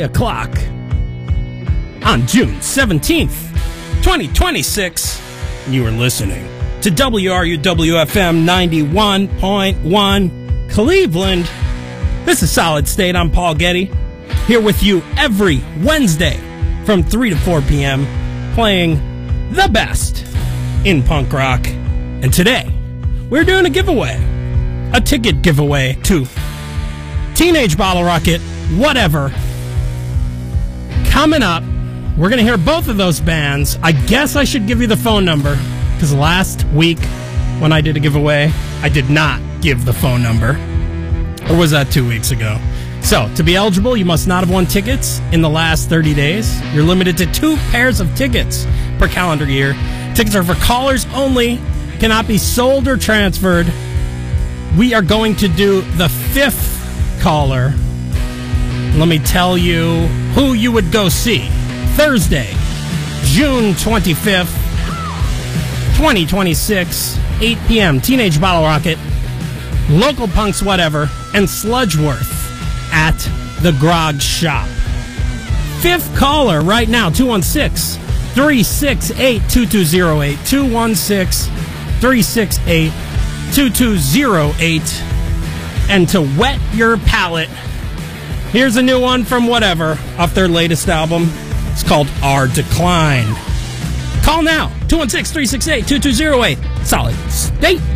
3 o'clock on June 17th, 2026. You are listening to WRUW-FM 91.1 Cleveland. This is Solid State. I'm Paul Getty, here with you every Wednesday from 3 to 4 p.m., playing the best in punk rock. And today, we're doing a giveaway, a ticket giveaway to Teenage Bottle Rocket, Whatever. Coming up, we're going to hear both of those bands. I guess I should give you the phone number, because last week when I did a giveaway, I did not give the phone number. Or was that 2 weeks ago? So, to be eligible, you must not have won tickets in the last 30 days. You're limited to 2 pairs of tickets per calendar year. Tickets are for callers only, cannot be sold or transferred. We are going to do the 5th caller. Let me tell you who you would go see. Thursday, June 25th, 2026, 8 p.m. Teenage Bottle Rocket, Local Punks Whatever, and Sludgeworth at the Grog Shop. 5th caller right now, 216-368-2208, 216-368-2208. And to wet your palate, here's a new one from Whatever off their latest album. It's called Our Decline. Call now, 216-368-2208. Solid State.